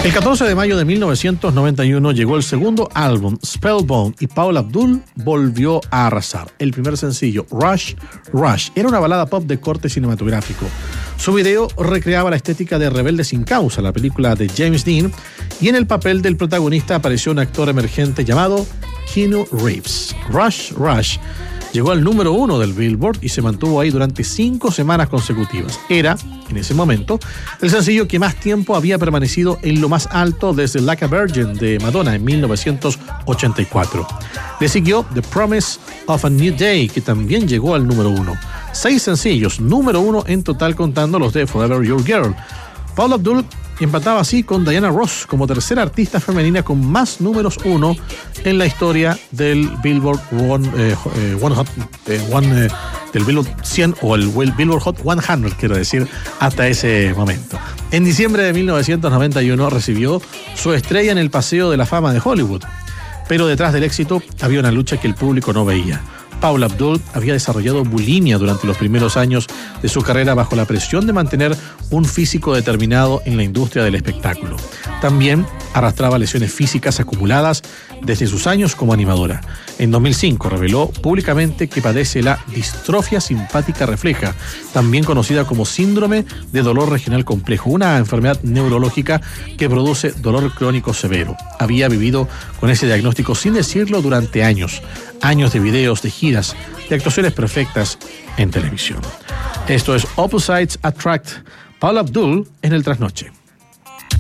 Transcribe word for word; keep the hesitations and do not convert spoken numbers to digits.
El catorce de mayo de mil novecientos noventa y uno llegó el segundo álbum, Spellbound, y Paula Abdul volvió a arrasar. El primer sencillo, Rush, Rush, era una balada pop de corte cinematográfico. Su video recreaba la estética de Rebelde sin causa, la película de James Dean, y en el papel del protagonista apareció un actor emergente llamado Keanu Reeves. Rush, Rush llegó al número uno del Billboard y se mantuvo ahí durante cinco semanas consecutivas. Era, en ese momento, el sencillo que más tiempo había permanecido en lo más alto desde Like a Virgin de Madonna en mil novecientos ochenta y cuatro. Le siguió The Promise of a New Day, que también llegó al número uno. Seis sencillos, número uno en total contando los de Forever Your Girl. Paula Abdul empataba así con Diana Ross como tercera artista femenina con más números uno en la historia del Billboard One, eh, eh, One Hot, eh, One, eh, del Billboard cien o el Billboard Hot cien, quiero decir, hasta ese momento. En diciembre de mil novecientos noventa y uno recibió su estrella en el Paseo de la Fama de Hollywood, pero detrás del éxito había una lucha que el público no veía. Paula Abdul había desarrollado bulimia durante los primeros años de su carrera bajo la presión de mantener un físico determinado en la industria del espectáculo. También arrastraba lesiones físicas acumuladas desde sus años como animadora. En dos mil cinco reveló públicamente que padece la distrofia simpática refleja, también conocida como síndrome de dolor regional complejo, una enfermedad neurológica que produce dolor crónico severo. Había vivido con ese diagnóstico sin decirlo durante años, años de videos, de giras, de actuaciones perfectas en televisión. Esto es Opposites Attract, Paula Abdul en el Trasnoche.